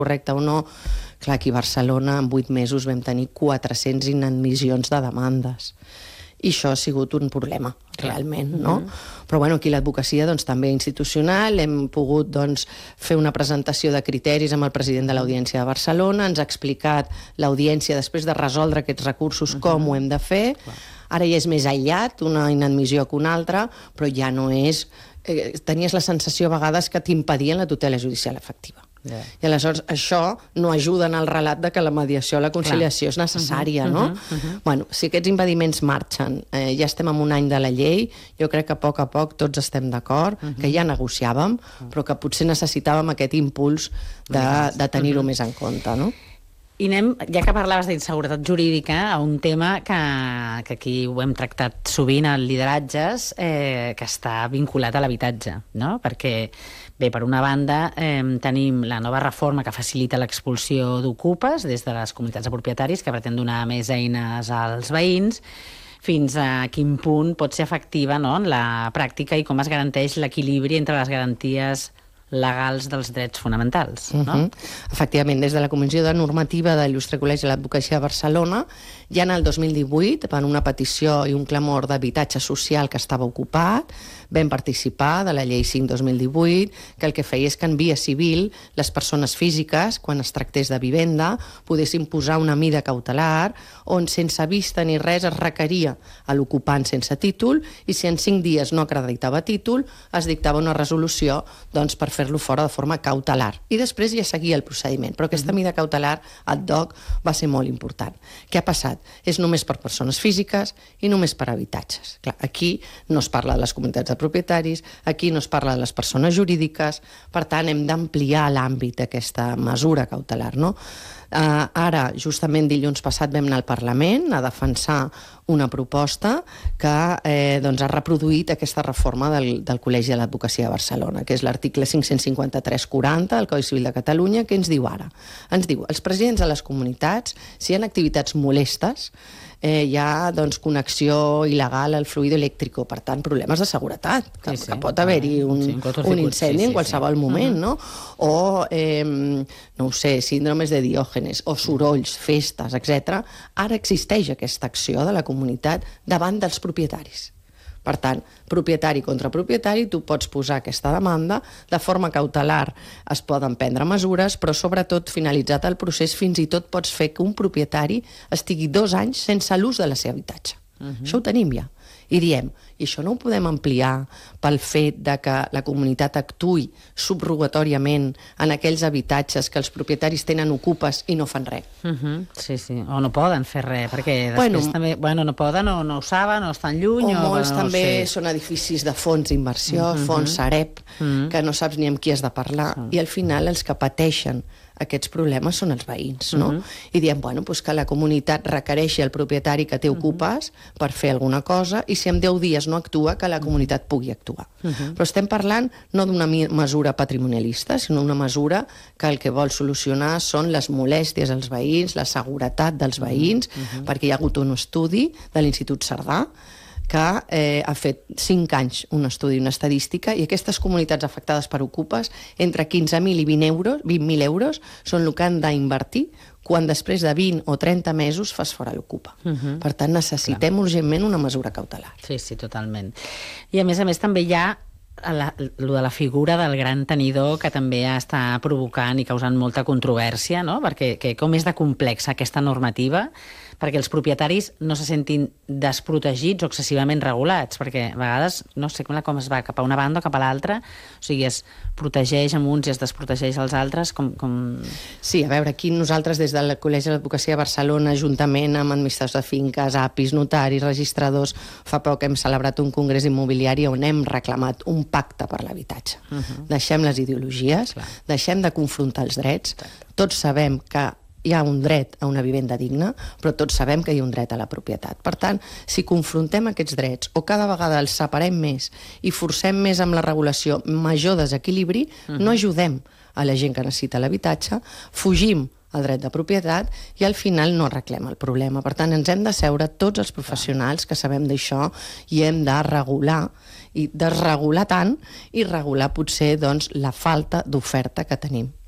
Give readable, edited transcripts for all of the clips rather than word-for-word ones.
correcte o no. Clar, aquí a Barcelona en 8 mesos vam tenir 400 inadmissions de demandes. I això ha sigut un problema, realment, no? Però bueno, aquí l'advocacia doncs, també institucional, hem pogut doncs, fer una presentació de criteris amb el president de l'Audiència de Barcelona, ens ha explicat l'Audiència, després de resoldre aquests recursos, com ho hem de fer. Ara ja és més aïllat, una inadmissió que una altra, però ja no és... tenies la sensació a vegades que t'impedien la tutela judicial efectiva. I aleshores això no ajuda en el relat de que la mediació o la conciliació és necessària, no? Bueno, si aquests impediments marxen, ja estem en un any de la llei, jo crec que a poc tots estem d'acord, que ja negociàvem, però que potser necessitàvem aquest impuls de tenir-ho més en compte, no? I anem, ja que parlaves d'inseguretat jurídica, a un tema que aquí ho hem tractat sovint a lideratges, que està vinculat a l'habitatge, no? Perquè, bé, per una banda, tenim la nova reforma que facilita l'expulsió d'ocupes des de les comunitats de propietaris, que pretén donar més eines als veïns, fins a quin punt pot ser efectiva, no?, en la pràctica i com es garanteix l'equilibri entre les garanties legals dels drets fonamentals, no? Efectivament, des de la Comissió de Normativa de l'Il·lustre Col·legi de l'Advocacia de Barcelona, ja en el 2018, per una petició i un clamor d'habitatge social que estava ocupat, vam participar de la llei 5/2018, que el que feia és que en via civil les persones físiques, quan es tractés de vivenda, poguessin posar una mida cautelar on sense vista ni res es requeria a l'ocupant sense títol i si en 5 dies no acreditava títol es dictava una resolució doncs, per fer-lo fora de forma cautelar. I després ja seguia el procediment, però aquesta mida cautelar ad hoc va ser molt important. Què ha passat? És només per persones físiques i només per habitatges. Clar, aquí no es parla de les comunitats de propietaris, aquí no es parla de les persones jurídiques, per tant hem d'ampliar l'àmbit d'aquesta mesura cautelar, no? Ara, justament dilluns passat vam anar al Parlament a defensar una proposta que doncs, ha reproduït aquesta reforma del Col·legi de l'Advocacia de Barcelona, que és l'article 553-40 del Codi Civil de Catalunya, que ens diu ara. Ens diu, els presidents de les comunitats, si hi ha activitats molestes, hi ha doncs, connexió il·legal al fluido elèctric, per tant, problemes de seguretat, que pot haver-hi un incendi en qualsevol moment, no? O, no ho sé, síndromes de Diògenes, o sorolls, festes, etc. Ara existeix aquesta acció de la comunitat davant dels propietaris. Per tant, propietari contra propietari, tu pots posar aquesta demanda, de forma cautelar es poden prendre mesures, però sobretot finalitzat el procés fins i tot pots fer que un propietari estigui 2 anys sense l'ús de la seva habitatge. Això ho tenim ja. I diem, i això no ho podem ampliar pel fet de que la comunitat actuï subrogatòriament en aquells habitatges que els propietaris tenen ocupes i no fan res. Sí, o no poden fer res, perquè després també no poden o no ho saben o estan lluny. O molts també són edificis de fons d'inversió, fons Sareb, que no saps ni amb qui has de parlar, i al final els que pateixen aquests problemes són els veïns, no? I diem, que la comunitat requereixi al propietari que té ocupes per fer alguna cosa i si en 10 dies no actua, que la comunitat pugui actuar. Però estem parlant no d'una mesura patrimonialista, sinó una mesura que el que vol solucionar són les molèsties als veïns, la seguretat dels veïns, perquè hi ha hagut un estudi de l'Institut Cerdà que ha fet 5 anys un estudi, una estadística, i aquestes comunitats afectades per ocupes, entre 15.000 i 20.000 euros, són el que han d'invertir quan després de 20 o 30 mesos fas fora l'ocupa. Per tant, necessitem urgentment una mesura cautelar. Sí, totalment. I a més també hi ha lo de la figura del gran tenidor, que també està provocant i causant molta controvèrsia, no? Perquè com és de complexa aquesta normativa perquè els propietaris no se sentin desprotegits o excessivament regulats, perquè a vegades no sé com es va cap a una banda o cap a l'altra, o sigui, es protegeix amb uns i es desprotegeix als altres, com... Sí, a veure, aquí nosaltres des del Col·legi de l'Advocacia de Barcelona, juntament amb administradors de finques, APIs, notaris, registradors, fa poc hem celebrat un congrés immobiliari on hem reclamat un pacte per l'habitatge. Deixem les ideologies, deixem de confrontar els drets, tots sabem que hi ha un dret a una vivenda digna, però tots sabem que hi ha un dret a la propietat. Per tant, si confrontem aquests drets o cada vegada els separem més i forcem més amb la regulació major desequilibri, no ajudem a la gent que necessita l'habitatge, fugim el dret de propietat i al final no arreglem el problema. Per tant, ens hem de seure tots els professionals que sabem d'això i hem de regular i desregular tant i regular potser doncs, la falta d'oferta que tenim.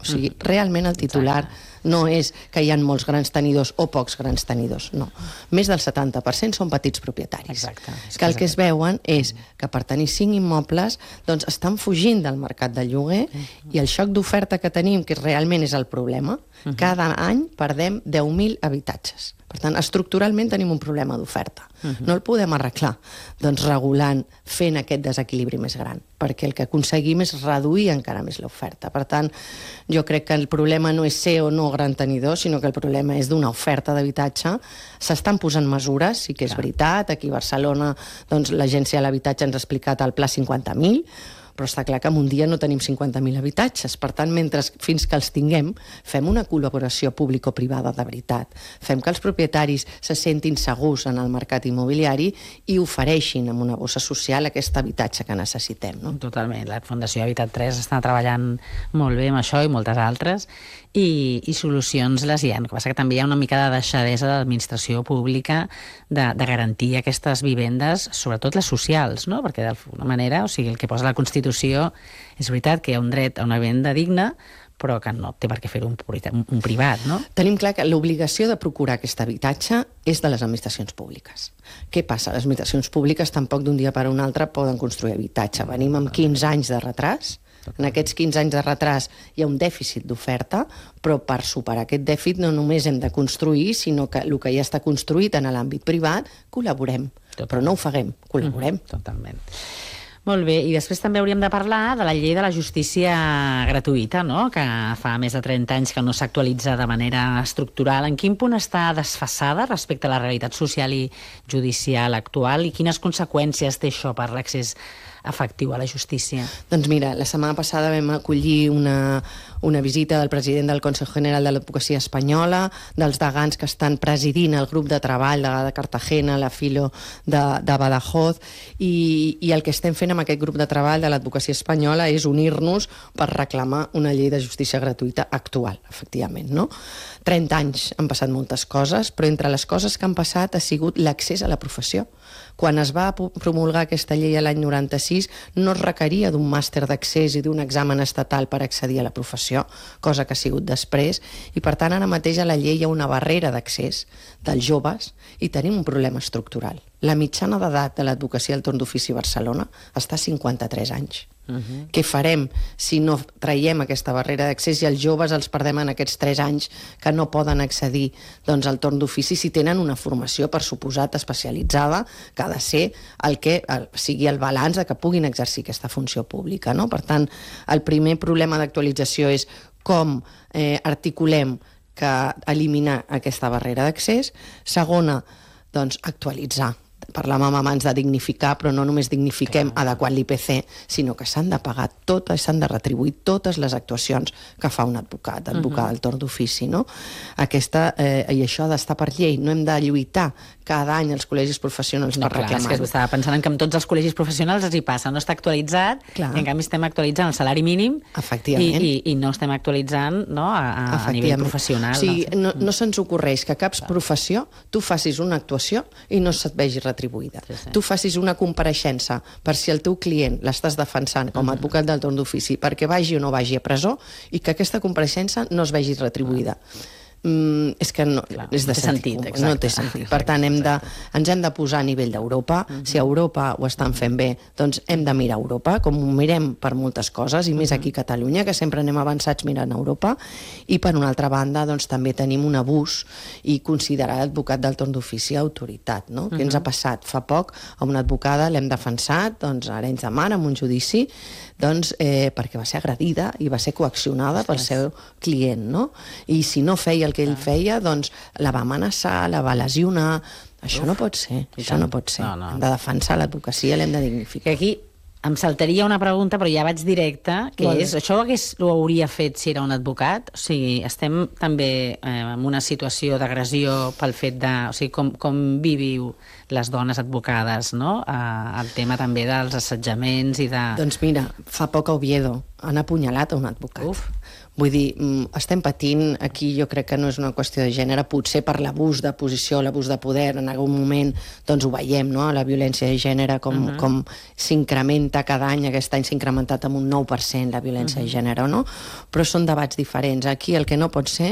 O sigui, realment el titular no és que hi ha molts grans tenidors o pocs grans tenidors, no. Més del 70% són petits propietaris. Exacte. Que el que es veuen és que per tenir 5 immobles doncs estan fugint del mercat del lloguer i el xoc d'oferta que tenim, que realment és el problema, cada any perdem 10.000 habitatges. Per tant, estructuralment tenim un problema d'oferta. No el podem arreglar doncs regulant, fent aquest desequilibri més gran, perquè el que aconseguim és reduir encara més l'oferta. Per tant, jo crec que el problema no és ser o no gran tenidor, sinó que el problema és d'una oferta d'habitatge. S'estan posant mesures, sí que és veritat. Aquí a Barcelona doncs, l'Agència de l'Habitatge ens ha explicat el Pla 50.000, però està clar que en un dia no tenim 50.000 habitatges. Per tant, fins que els tinguem, fem una col·laboració público-privada de veritat. Fem que els propietaris se sentin segurs en el mercat immobiliari i ofereixin amb una bossa social aquest habitatge que necessitem. No? Totalment. La Fundació Habitat 3 està treballant molt bé amb això i moltes altres, i solucions les hi ha. El que passa que també hi ha una mica de deixadesa de l'administració pública de garantir aquestes vivendes, sobretot les socials, no? Perquè d'alguna manera, o sigui, el que posa la Constitució és veritat que hi ha un dret a una vivenda digna, però que no té per què fer-ho un privat, no? Tenim clar que l'obligació de procurar aquest habitatge és de les administracions públiques. Què passa? Les administracions públiques tampoc d'un dia per un altre poden construir habitatge. Venim amb 15 anys de retras. En aquests 15 anys de retras hi ha un dèficit d'oferta, però per superar aquest dèficit no només hem de construir, sinó que el que ja està construït en l'àmbit privat, col·laborem. Però no ho ofeguem, col·laborem. Totalment. Molt bé, i després també hauríem de parlar de la llei de la justícia gratuïta, no? Que fa més de 30 anys que no s'actualitza de manera estructural. En quin punt està desfasada respecte a la realitat social i judicial actual i quines conseqüències té això per l'accés efectiu a la justícia? Doncs mira, la setmana passada vam acollir una visita del president del Consejo General de l'Advocacia Espanyola, dels degans que estan presidint el grup de treball de Cartagena, la Filo de Badajoz, i el que estem fent amb aquest grup de treball de l'Advocacia Espanyola és unir-nos per reclamar una llei de justícia gratuïta actual, efectivament, no? 30 anys han passat moltes coses, però entre les coses que han passat ha sigut l'accés a la professió. Quan es va promulgar aquesta llei l'any 96 no es requeria d'un màster d'accés i d'un examen estatal per accedir a la professió, cosa que ha sigut després, i per tant ara mateix a la llei hi ha una barrera d'accés dels joves i tenim un problema estructural. La mitjana d'edat de l'advocacia al torn d'ofici a Barcelona està a 53 anys. Què farem si no traiem aquesta barrera d'accés i els joves els perdem en aquests 3 anys que no poden accedir doncs, al torn d'ofici si tenen una formació, per suposat, especialitzada, que ha de ser el que sigui el balanç de que puguin exercir aquesta funció pública, no? Per tant, el primer problema d'actualització és com articulem que eliminar aquesta barrera d'accés. Segona, doncs, actualitzar. Parlàvem abans de dignificar, però no només dignifiquem adequant l'IPC, sinó que s'han de pagar totes, s'han de retribuir totes les actuacions que fa un advocat al torn d'ofici, no? I això ha d'estar per llei, no hem de lluitar cada any els col·legis professionals per reclamar-ho. És que estava pensant que amb tots els col·legis professionals els hi passa, no està actualitzat, i en canvi estem actualitzant el salari mínim i no estem actualitzant a nivell professional. O sigui, no se'ns ocorreix que a cap professió tu facis una actuació i no se't vegi retribuïda. Tu facis una compareixença per si el teu client l'estàs defensant com a advocat del torn d'ofici perquè vagi o no vagi a presó i que aquesta compareixença no es vegi retribuïda. És que no és de sentit, no té sentit. Per tant, ens hem de posar a nivell d'Europa. Si a Europa ho estan fent bé, doncs hem de mirar Europa, com ho mirem per moltes coses, i més aquí a Catalunya, que sempre anem avançats mirant Europa. I per una altra banda, doncs també tenim un abús i considerar l'advocat del torn d'ofici autoritat, no? Què ens ha passat? Fa poc a una advocada l'hem defensat, doncs a Arenys de Mar, en un judici, doncs perquè va ser agredida i va ser coaccionada pel seu client, no? I si no feia el que ell feia, doncs la va amenaçar, la va lesionar. Això no pot ser, això no pot ser. Hem de defensar l'advocacia, l'hem de dignificar. Aquí em saltaria una pregunta, però ja vaig directe, que és, això ho hauria fet si era un advocat? O sigui, estem també en una situació d'agressió pel fet de... O sigui, com viviu les dones advocades, no? El tema també dels assetjaments i de... Doncs mira, fa poc a Oviedo han apunyalat a un advocat. Vull dir, estem patint, aquí jo crec que no és una qüestió de gènere, potser per l'abús de posició, l'abús de poder, en algun moment doncs ho veiem, no? La violència de gènere, com s'incrementa cada any, aquest any s'ha incrementat amb un 9% la violència de gènere, no? Però són debats diferents. Aquí el que no pot ser